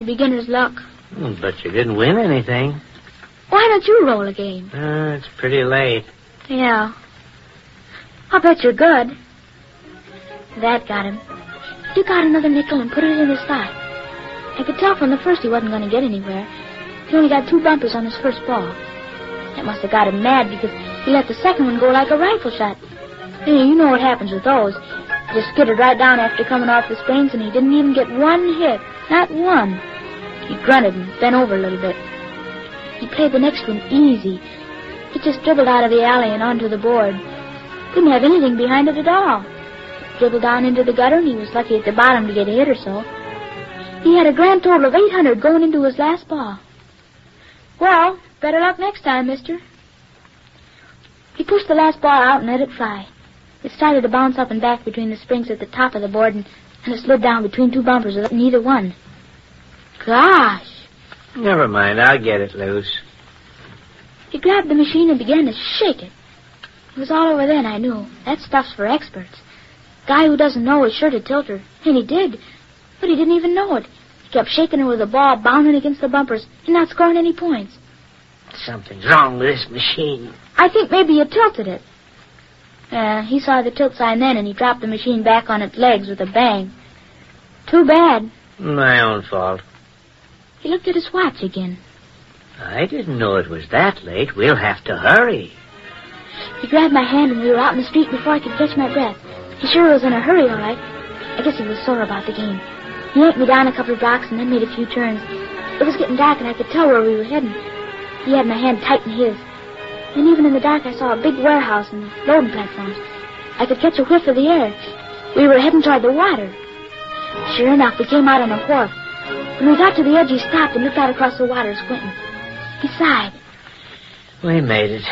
Beginner's luck. But you didn't win anything. Why don't you roll a game? It's pretty late. Yeah. I'll bet you're good. That got him. He got another nickel and put it in his slot. I could tell from the first he wasn't going to get anywhere. He only got 2 bumpers on his first ball. That must have got him mad because he let the second one go like a rifle shot. You know what happens with those. He just skittered right down after coming off the springs, and he didn't even get one hit. Not one. He grunted and bent over a little bit. He played the next one easy. He just dribbled out of the alley and onto the board. Didn't have anything behind it at all. Dribbled down into the gutter, and he was lucky at the bottom to get a hit or so. He had a grand total of 800 going into his last ball. Well, better luck next time, mister. He pushed the last ball out and let it fly. It started to bounce up and back between the springs at the top of the board, and it slid down between 2 bumpers without neither one. Gosh. Never mind, I'll get it loose. He grabbed the machine and began to shake it. It was all over then, I knew. That stuff's for experts. Guy who doesn't know is sure to tilt her. And he did. But he didn't even know it. He kept shaking her with the ball bounding against the bumpers and not scoring any points. Something's wrong with this machine. I think maybe you tilted it. He saw the tilt sign then, and he dropped the machine back on its legs with a bang. Too bad. My own fault. He looked at his watch again. I didn't know it was that late. We'll have to hurry. He grabbed my hand, and we were out in the street before I could catch my breath. He sure was in a hurry, all right. I guess he was sore about the game. He yanked me down a couple of blocks and then made a few turns. It was getting dark, and I could tell where we were heading. He had my hand tight in his. And even in the dark, I saw a big warehouse and loading platforms. I could catch a whiff of the air. We were heading toward the water. Sure enough, we came out on a wharf. When we got to the edge, he stopped and looked out across the water, squinting. He sighed. We made it.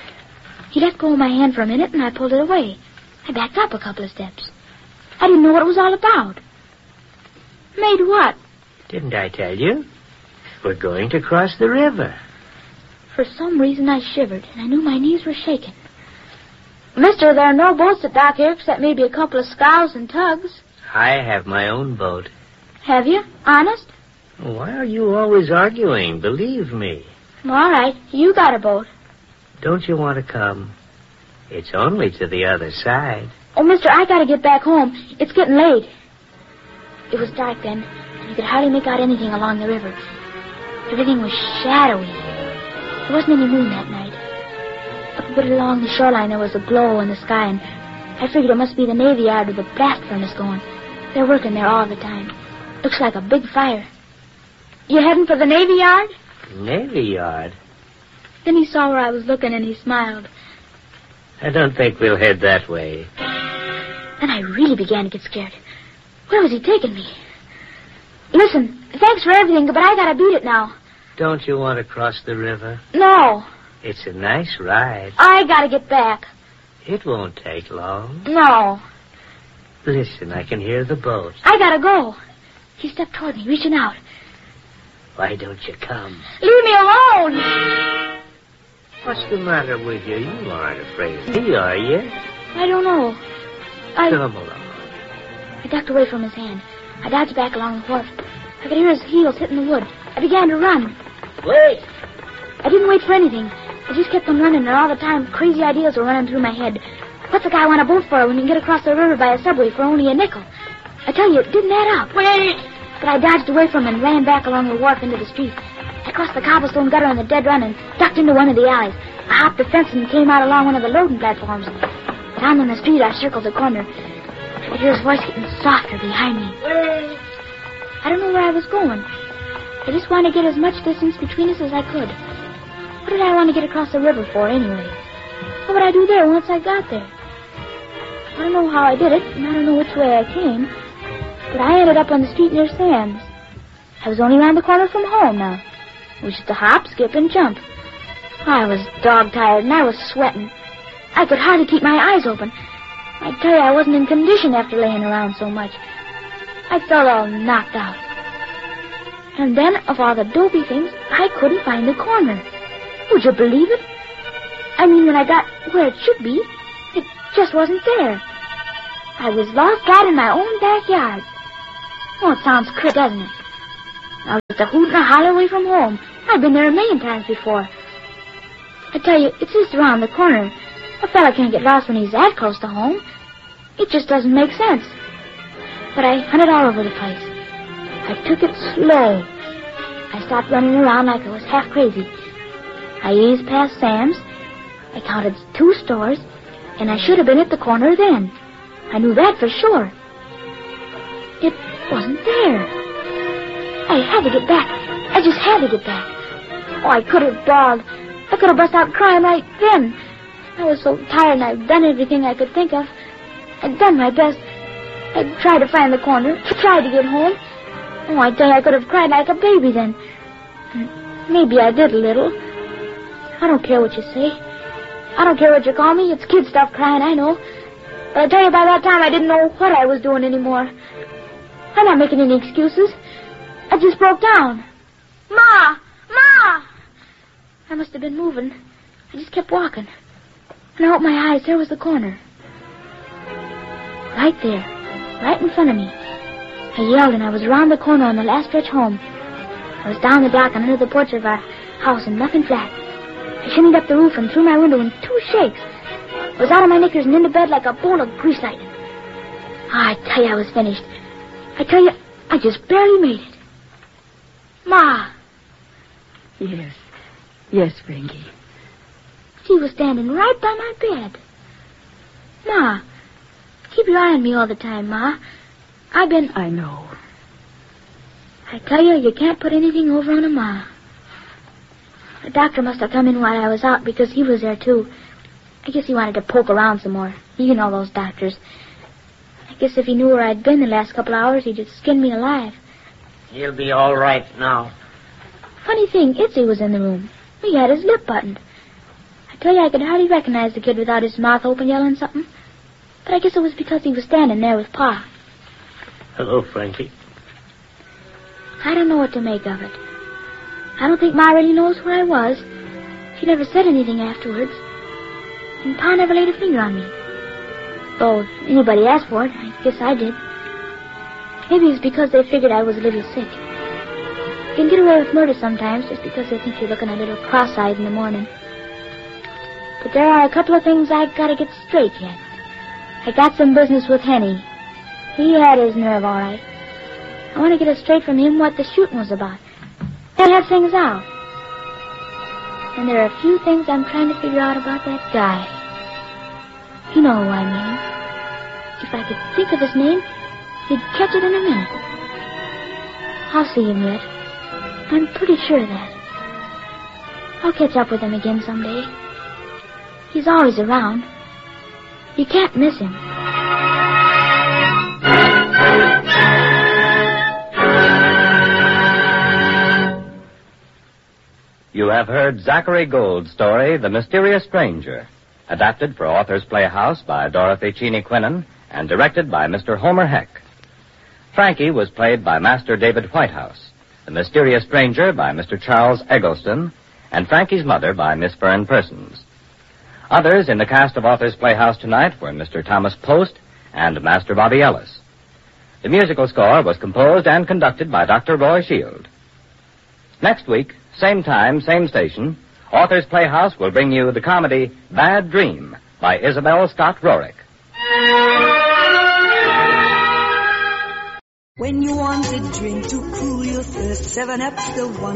He let go of my hand for a minute, and I pulled it away. I backed up a couple of steps. I didn't know what it was all about. Made what? Didn't I tell you? We're going to cross the river. For some reason, I shivered, and I knew my knees were shaking. Mister, there are no boats at dock here except maybe a couple of scows and tugs. I have my own boat. Have you? Honest? Why are you always arguing? Believe me. All right. You got a boat. Don't you want to come? It's only to the other side. Oh, mister, I gotta get back home. It's getting late. It was dark then, and you could hardly make out anything along the river. Everything was shadowy. There wasn't any moon that night. Up a bit along the shoreline, there was a glow in the sky, and I figured it must be the Navy Yard with the blast furnace going. They're working there all the time. Looks like a big fire. You heading for the Navy Yard? Navy Yard? Then he saw where I was looking, and he smiled. I don't think we'll head that way. Then I really began to get scared. Where was he taking me? Listen, thanks for everything, but I gotta beat it now. Don't you want to cross the river? No. It's a nice ride. I gotta get back. It won't take long. No. Listen, I can hear the boat. I gotta go. He stepped toward me, reaching out. Why don't you come? Leave me alone. What's the matter with you? You aren't afraid of me, are you? I don't know. Come along. I ducked away from his hand. I dodged back along the wharf. I could hear his heels hitting the wood. I began to run. Wait! I didn't wait for anything. I just kept on running, and all the time, crazy ideas were running through my head. What's a guy want a boat for when you can get across the river by a subway for only a nickel? I tell you, it didn't add up. Wait! But I dodged away from him and ran back along the wharf into the street. I crossed the cobblestone gutter on the dead run and ducked into one of the alleys. I hopped the fence and came out along one of the loading platforms. Down on the street, I circled the corner. I could hear his voice getting softer behind me. Wait! I don't know where I was going. I just wanted to get as much distance between us as I could. What did I want to get across the river for, anyway? What would I do there once I got there? I don't know how I did it, and I don't know which way I came, but I ended up on the street near Sam's. I was only around the corner from home now. It was just a hop, skip, and jump. I was dog-tired, and I was sweating. I could hardly keep my eyes open. I tell you, I wasn't in condition after laying around so much. I felt all knocked out. And then, of all the dopey things, I couldn't find the corner. Would you believe it? I mean, when I got where it should be, it just wasn't there. I was lost right in my own backyard. Oh, it sounds crit, doesn't it? I was a hoot and a holler away from home. I've been there a million times before. I tell you, it's just around the corner. A fella can't get lost when he's that close to home. It just doesn't make sense. But I hunted all over the place. I took it slow. I stopped running around like I was half crazy. I eased past Sam's. I counted 2 stores, and I should have been at the corner then. I knew that for sure. It wasn't there. I had to get back. I just had to get back. Oh, I could have bawled. I could have burst out crying right then. I was so tired, and I'd done everything I could think of. I'd done my best. I tried to find the corner, tried to get home. Oh, I tell you, I could have cried like a baby then. Maybe I did a little. I don't care what you say. I don't care what you call me. It's kid stuff crying, I know. But I tell you, by that time, I didn't know what I was doing anymore. I'm not making any excuses. I just broke down. Ma! Ma! I must have been moving. I just kept walking. When I opened my eyes, there was the corner. Right there. Right in front of me. I yelled, and I was around the corner on the last stretch home. I was down the block and under the porch of our house and nothing flat. I shimmied up the roof and through my window in 2 shakes. I was out of my knickers and into bed like a bowl of grease lightning. I tell you, I was finished. I tell you, I just barely made it. Ma! Yes. Yes, Frankie. She was standing right by my bed. Ma, keep your eye on me all the time, Ma. I know. I tell you, you can't put anything over on a Ma. The doctor must have come in while I was out because he was there, too. I guess he wanted to poke around some more. You know those doctors. I guess if he knew where I'd been the last couple hours, he'd just skin me alive. He'll be all right now. Funny thing, Itzy was in the room. He had his lip buttoned. I tell you, I could hardly recognize the kid without his mouth open yelling something. But I guess it was because he was standing there with Pa. Hello, Frankie. I don't know what to make of it. I don't think Ma really knows where I was. She never said anything afterwards. And Pa never laid a finger on me. Though if anybody asked for it, I guess I did. Maybe it's because they figured I was a little sick. You can get away with murder sometimes just because they think you're looking a little cross-eyed in the morning. But there are a couple of things I've got to get straight yet. I got some business with Henny. He had his nerve all right. I want to get it straight from him what the shooting was about. Then have things out. And there are a few things I'm trying to figure out about that guy. You know who I mean. If I could think of his name, he'd catch it in a minute. I'll see him yet. I'm pretty sure of that. I'll catch up with him again someday. He's always around. You can't miss him. You have heard Zachary Gould's story, The Mysterious Stranger, adapted for Authors Playhouse by Dorothy Cheney Quinnen and directed by Mr. Homer Heck. Frankie was played by Master David Whitehouse, The Mysterious Stranger by Mr. Charles Eggleston, and Frankie's mother by Miss Fern Persons. Others in the cast of Authors Playhouse tonight were Mr. Thomas Post and Master Bobby Ellis. The musical score was composed and conducted by Dr. Roy Shield. Next week, same time, same station, Authors Playhouse will bring you the comedy Bad Dream by Isabel Scott Rorick. When you want a drink to cool your thirst, 7-Up's the one.